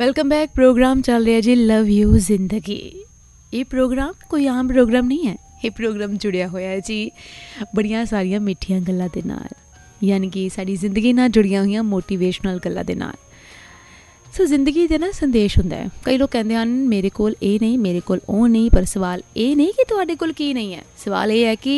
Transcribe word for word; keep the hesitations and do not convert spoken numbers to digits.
Welcome back. Programme चल रहा जी love you जिंदगी। ये प्रोग्राम कोई आम प्रोग्राम नहीं है। ये प्रोग्राम जुड़िया होया है जी बड़िया सारिया मिठिया गल्लां दे नाल, यानी कि साडी जिंदगी नाल जुड़िया हुई मोटिवेशनल गल्लां दे नाल। सो जिंदगी दे ना संदेश हुंदा है। कई लोग कहते हैं मेरे कोल ये नहीं, मेरे कोल वो नहीं, पर सवाल ये नहीं कि तुहाडे कोल की नहीं है। सवाल ये है कि